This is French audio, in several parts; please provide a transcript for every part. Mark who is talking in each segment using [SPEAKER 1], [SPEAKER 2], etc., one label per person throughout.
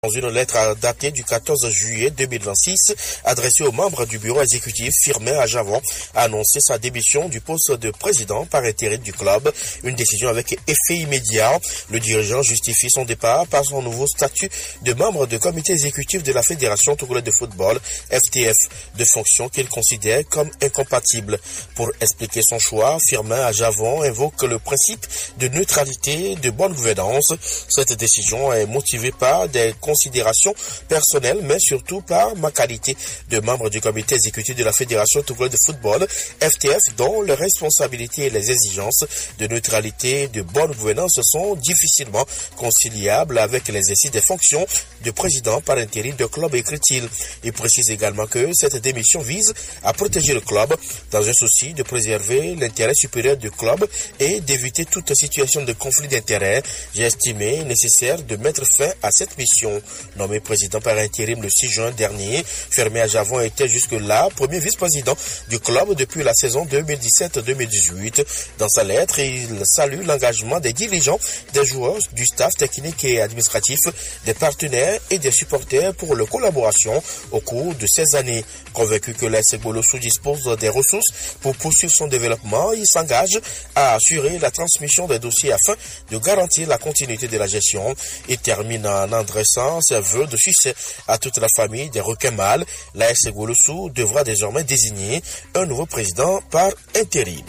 [SPEAKER 1] Dans une lettre datée du 14 juillet 2026, adressée aux membres du bureau exécutif, Firmin Ajavon a annoncé sa démission du poste de président par intérim du club. Une décision avec effet immédiat. Le dirigeant justifie son départ par son nouveau statut de membre du comité exécutif de la Fédération togolaise de football, FTF, de fonction qu'il considère comme incompatible. Pour expliquer son choix, Firmin Ajavon invoque le principe de neutralité, de bonne gouvernance. Cette décision est motivée par des considérations personnelles, mais surtout par ma qualité de membre du comité exécutif de la Fédération togolaise de football, FTF, dont les responsabilités et les exigences de neutralité et de bonne gouvernance sont difficilement conciliables avec l'exercice des fonctions de président par intérim de club, écrit-il. Il précise également que cette démission vise à protéger le club dans un souci de préserver l'intérêt supérieur du club et d'éviter toute situation de conflit d'intérêts. J'ai estimé nécessaire de mettre fin à cette mission. Nommé président par intérim le 6 juin dernier, Firmin Ajavon était jusque-là premier vice-président du club depuis la saison 2017-2018. Dans sa lettre, il salue l'engagement des dirigeants, des joueurs, du staff technique et administratif, des partenaires et des supporters pour leur collaboration au cours de ces années. Convaincu que l'AS Golossou dispose des ressources pour poursuivre son développement, il s'engage à assurer la transmission des dossiers afin de garantir la continuité de la gestion. Il termine en adressant ses vœux de succès à toute la famille des requins mâles. L'AS Golossou devra désormais désigner un nouveau président par intérim.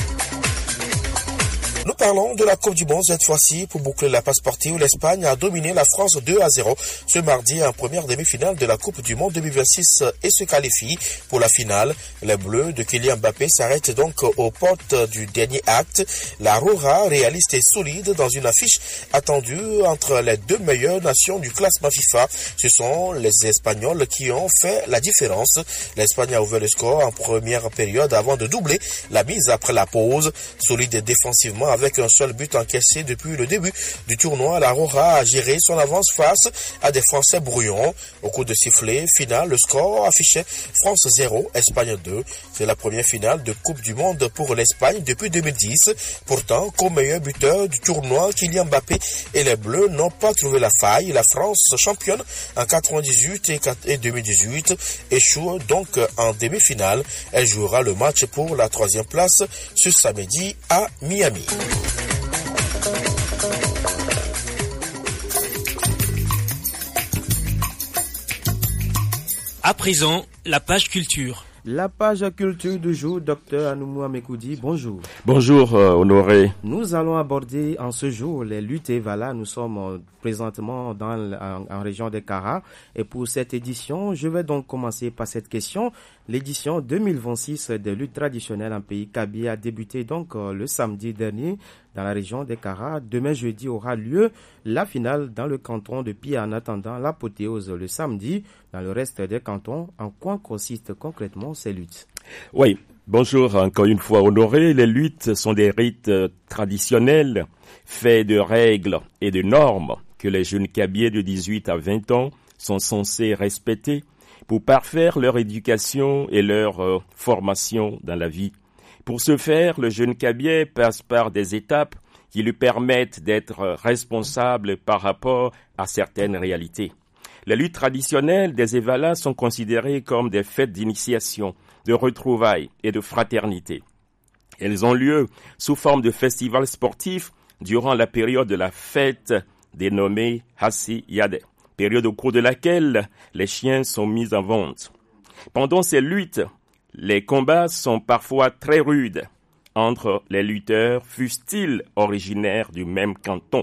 [SPEAKER 1] Nous parlons de la Coupe du Monde cette fois-ci. Pour boucler la passe sportive, l'Espagne a dominé la France 2-0 ce mardi en première demi-finale de la Coupe du Monde 2026 et se qualifie pour la finale. Les Bleus de Kylian Mbappé s'arrêtent donc aux portes du dernier acte. La Roja réaliste et solide dans une affiche attendue entre les deux meilleures nations du classement FIFA. Ce sont les Espagnols qui ont fait la différence. L'Espagne a ouvert le score en première période avant de doubler la mise après la pause. Solide défensivement avec un seul but encaissé depuis le début du tournoi, la Roja a géré son avance face à des Français brouillons. Au coup de sifflet final, le score affichait France 0, Espagne 2. C'est la première finale de Coupe du Monde pour l'Espagne depuis 2010. Pourtant, comme meilleur buteur du tournoi, Kylian Mbappé et les Bleus n'ont pas trouvé la faille. La France, championne en 98 et 2018, échoue donc en demi-finale. Elle jouera le match pour la troisième place ce samedi à Miami.
[SPEAKER 2] À présent, la page culture.
[SPEAKER 3] La page culture du jour, Dr Anoumou Amekoudi, bonjour.
[SPEAKER 4] Bonjour Honoré.
[SPEAKER 3] Nous allons aborder en ce jour les luttes et voilà, nous sommes présentement en région de Kara et pour cette édition, je vais donc commencer par cette question. L'édition 2026 des luttes traditionnelles en pays Kabylie a débuté donc le samedi dernier dans la région de Kara. Demain jeudi aura lieu la finale dans le canton de Pia en attendant l'apothéose le samedi dans le reste des cantons. En quoi consistent concrètement ces luttes?
[SPEAKER 4] Oui, bonjour encore une fois Honoré. Les luttes sont des rites traditionnels faits de règles et de normes que les jeunes Kabyliens de 18 à 20 ans sont censés respecter pour parfaire leur éducation et leur formation dans la vie. Pour ce faire, le jeune Kabylien passe par des étapes qui lui permettent d'être responsable par rapport à certaines réalités. Les luttes traditionnelles des Evala sont considérées comme des fêtes d'initiation, de retrouvailles et de fraternité. Elles ont lieu sous forme de festivals sportifs durant la période de la fête dénommée Hassi Yade, période au cours de laquelle les chiens sont mis en vente. Pendant ces luttes, les combats sont parfois très rudes entre les lutteurs, fussent-ils originaires du même canton.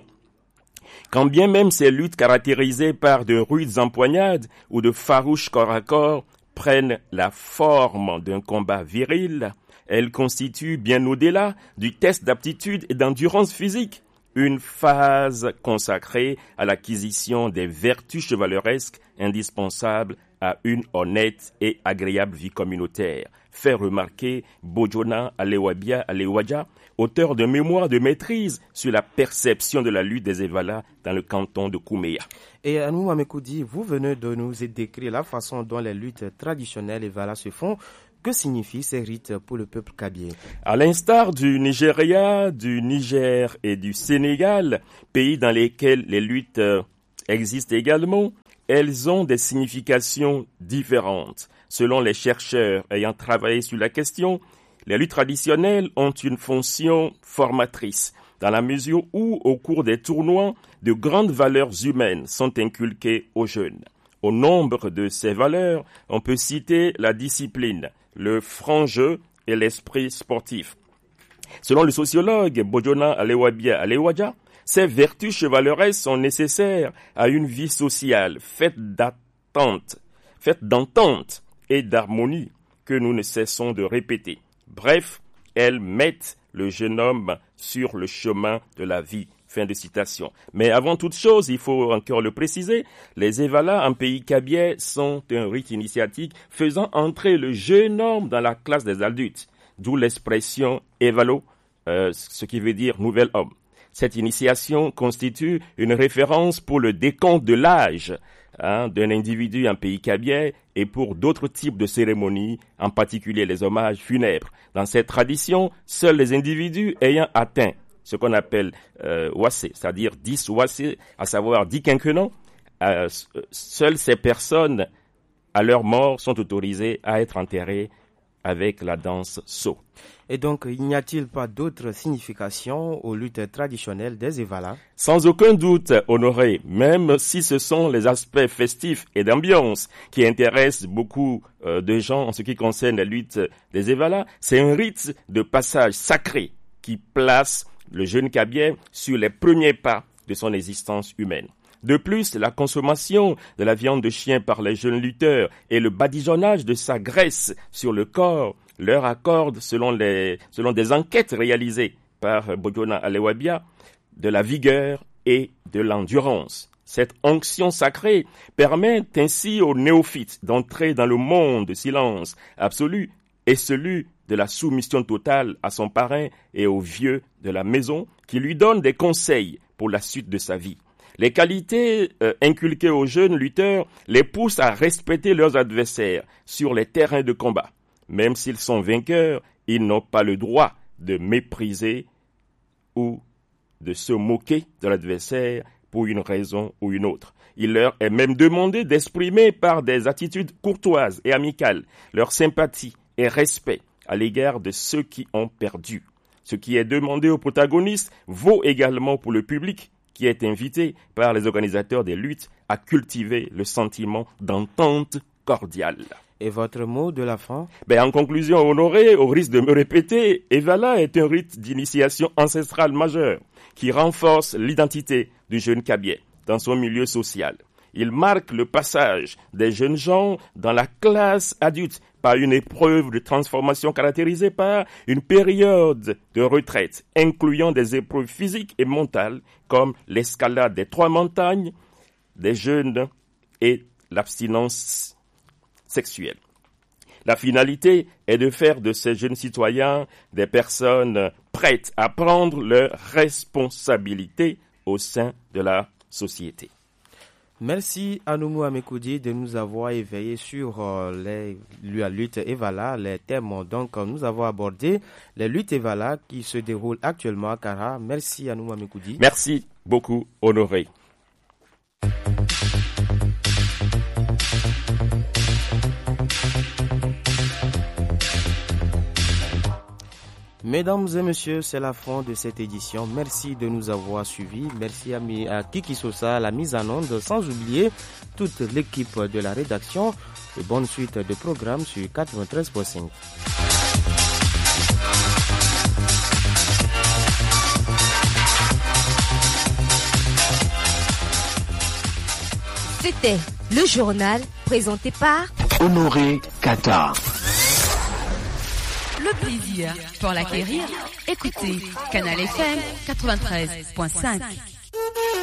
[SPEAKER 4] Quand bien même ces luttes caractérisées par de rudes empoignades ou de farouches corps à corps prennent la forme d'un combat viril, elles constituent bien au-delà du test d'aptitude et d'endurance physique une phase consacrée à l'acquisition des vertus chevaleresques indispensables à une honnête et agréable vie communautaire, fait remarquer Bojona Alewadja, auteur de mémoire de maîtrise sur la perception de la lutte des Evala dans le canton de Kouméa.
[SPEAKER 3] Et Anoumou Amekoudi, vous venez de nous décrire la façon dont les luttes traditionnelles Evala se font. Que signifient ces rites pour le peuple kabyle?
[SPEAKER 4] À l'instar du Nigeria, du Niger et du Sénégal, pays dans lesquels les luttes existent également, elles ont des significations différentes. Selon les chercheurs ayant travaillé sur la question, les luttes traditionnelles ont une fonction formatrice, dans la mesure où, au cours des tournois, de grandes valeurs humaines sont inculquées aux jeunes. Au nombre de ces valeurs, on peut citer la discipline, le franc jeu et l'esprit sportif. Selon le sociologue Bojona Alewadja, ces vertus chevaleresques sont nécessaires à une vie sociale faite d'entente et d'harmonie que nous ne cessons de répéter. Bref, elles mettent le jeune homme sur le chemin de la vie. Fin de citation. Mais avant toute chose, il faut encore le préciser, les Evala en pays kabyais sont un rite initiatique faisant entrer le jeune homme dans la classe des adultes, d'où l'expression Evalo, ce qui veut dire nouvel homme. Cette initiation constitue une référence pour le décompte de l'âge d'un individu en pays kabyais et pour d'autres types de cérémonies, en particulier les hommages funèbres. Dans cette tradition, seuls les individus ayant atteint ce qu'on appelle Wassé, c'est-à-dire 10 Wassé, à savoir 10 quinquennats, seules ces personnes, à leur mort, sont autorisées à être enterrées avec la danse So.
[SPEAKER 3] Et donc, il n'y a-t-il pas d'autres significations aux luttes traditionnelles des Evala?
[SPEAKER 4] Sans aucun doute, Honoré, même si ce sont les aspects festifs et d'ambiance qui intéressent beaucoup de gens en ce qui concerne la lutte des Evala, c'est un rite de passage sacré qui place le jeune kabyais sur les premiers pas de son existence humaine. De plus, la consommation de la viande de chien par les jeunes lutteurs et le badigeonnage de sa graisse sur le corps leur accordent, selon des enquêtes réalisées par Bojona Alewabia, de la vigueur et de l'endurance. Cette onction sacrée permet ainsi aux néophytes d'entrer dans le monde de silence absolu et celui de la soumission totale à son parrain et aux vieux de la maison qui lui donnent des conseils pour la suite de sa vie. Les qualités inculquées aux jeunes lutteurs les poussent à respecter leurs adversaires sur les terrains de combat. Même s'ils sont vainqueurs, ils n'ont pas le droit de mépriser ou de se moquer de l'adversaire pour une raison ou une autre. Il leur est même demandé d'exprimer par des attitudes courtoises et amicales leur sympathie et respect à l'égard de ceux qui ont perdu. Ce qui est demandé aux protagonistes vaut également pour le public qui est invité par les organisateurs des luttes à cultiver le sentiment d'entente cordiale.
[SPEAKER 3] Et votre mot de la fin?
[SPEAKER 4] En conclusion, Honoré, au risque de me répéter, Evala est un rite d'initiation ancestrale majeur qui renforce l'identité du jeune kabyais dans son milieu social. Il marque le passage des jeunes gens dans la classe adulte par une épreuve de transformation caractérisée par une période de retraite, incluant des épreuves physiques et mentales comme l'escalade des 3 montagnes des jeunes et l'abstinence sexuelle. La finalité est de faire de ces jeunes citoyens des personnes prêtes à prendre leurs responsabilités au sein de la société.
[SPEAKER 3] Merci à Noumou Amekoudi de nous avoir éveillés sur la lutte Evala, les thèmes donc nous avons abordé les luttes Evala qui se déroulent actuellement à Kara. Merci à Noumou Amekoudi.
[SPEAKER 4] Merci beaucoup, Honoré.
[SPEAKER 3] Mesdames et messieurs, c'est la fin de cette édition. Merci de nous avoir suivis. Merci à Kiki Sosa, la mise en onde, sans oublier toute l'équipe de la rédaction. Et bonne suite de programme sur 93.5.
[SPEAKER 5] C'était le journal présenté par
[SPEAKER 6] Honoré Kata.
[SPEAKER 7] Le plaisir pour l'acquérir, écoutez Canal FM 93.5.